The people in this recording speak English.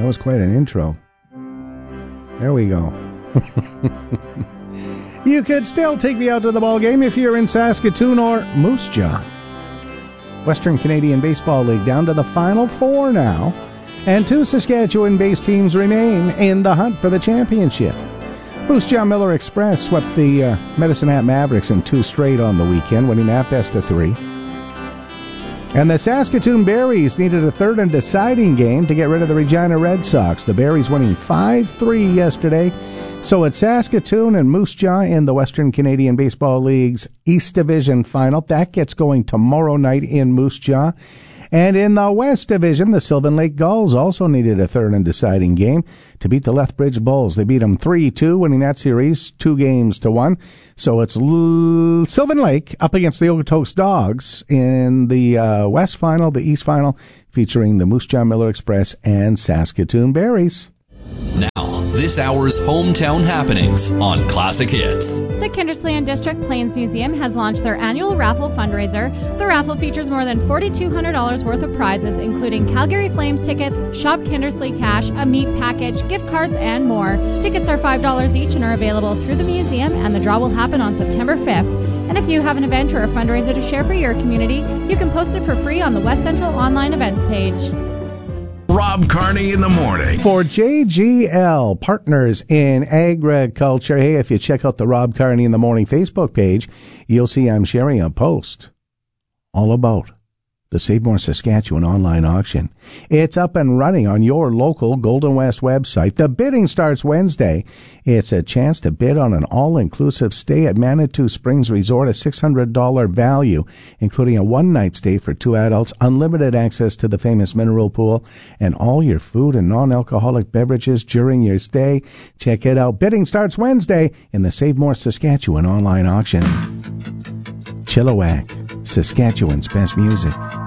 That was quite an intro. There we go. You could still take me out to the ball game if you're in Saskatoon or Moose Jaw. Western Canadian Baseball League down to the Final Four now, and 2 Saskatchewan-based teams remain in the hunt for the championship. Moose Jaw Miller Express swept the Medicine Hat Mavericks in 2 straight on the weekend, winning that best of 3. And the Saskatoon Berries needed a third and deciding game to get rid of the Regina Red Sox. The Berries winning 5-3 yesterday. So it's Saskatoon and Moose Jaw in the Western Canadian Baseball League's East Division Final. That gets going tomorrow night in Moose Jaw. And in the West Division, the Sylvan Lake Gulls also needed a third and deciding game to beat the Lethbridge Bulls. They beat them 3-2, winning that series 2-1. So it's Sylvan Lake up against the Okotoks Dogs in the West Final, the East Final, featuring the Moose Jaw Miller Express and Saskatoon Berries. Now, this hour's hometown happenings on Classic Hits. The Kindersley District Plains Museum has launched their annual raffle fundraiser. The raffle features more than $4,200 worth of prizes, including Calgary Flames tickets, Shop Kindersley cash, a meat package, gift cards, and more. Tickets are $5 each and are available through the museum, and the draw will happen on September 5th. And if you have an event or a fundraiser to share for your community, you can post it for free on the West Central online events page. Rob Carney in the morning. For JGL Partners in Agriculture. Hey, if you check out the Rob Carney in the Morning Facebook page, you'll see I'm sharing a post all about the Save More Saskatchewan online auction. It's up and running on your local Golden West website. The bidding starts Wednesday. It's a chance to bid on an all-inclusive stay at Manitou Springs Resort, a $600 value, including a one-night stay for 2 adults, unlimited access to the famous mineral pool, and all your food and non-alcoholic beverages during your stay. Check it out. Bidding starts Wednesday in the Save More Saskatchewan online auction. Chilliwack, Saskatchewan's best music.